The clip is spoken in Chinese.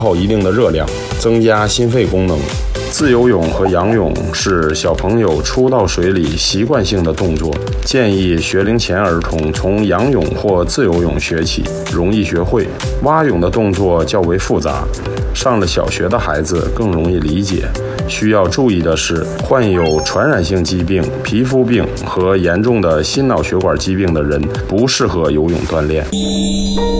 耗一定的热量，增加心肺功能。自由泳和仰泳是小朋友初到水里习惯性的动作，建议学龄前儿童从仰泳或自由泳学起，容易学会。蛙泳的动作较为复杂，上了小学的孩子更容易理解。需要注意的是，患有传染性疾病、皮肤病和严重的心脑血管疾病的人不适合游泳锻炼。